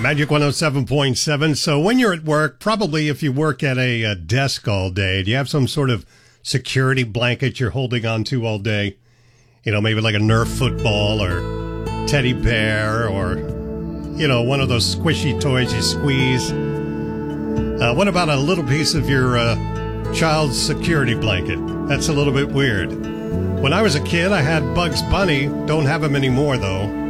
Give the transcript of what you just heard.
Magic 107.7. So when you're at work, probably if you work at a desk all day, do you have some sort of security blanket you're holding on to all day? You know, maybe like a Nerf football or teddy bear or, you know, one of those squishy toys you squeeze. What about a little piece of your child's security blanket? That's a little bit weird. When I was a kid, I had Bugs Bunny. Don't have him anymore, though.